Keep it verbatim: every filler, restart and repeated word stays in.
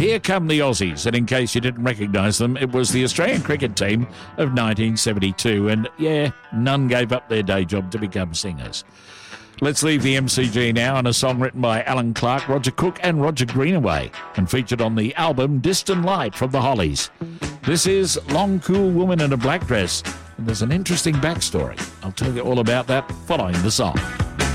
Here Come the Aussies, and in case you didn't recognise them, it was the Australian cricket team of nineteen seventy-two, and yeah, none gave up their day job to become singers. Let's leave the M C G now on a song written by Alan Clark, Roger Cook and Roger Greenaway, and featured on the album Distant Light from the Hollies. This is Long Cool Woman in a Black Dress, and there's an interesting backstory. I'll tell you all about that following the song.